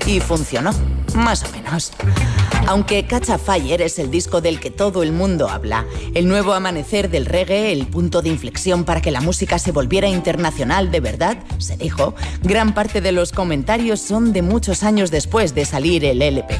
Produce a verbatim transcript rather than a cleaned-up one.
Y funcionó, más o menos. Aunque Catch a Fire es el disco del que todo el mundo habla, el nuevo amanecer del reggae, el punto de inflexión para que la música se volviera internacional de verdad, se dijo, gran parte de los comentarios son de muchos años después de salir el L P.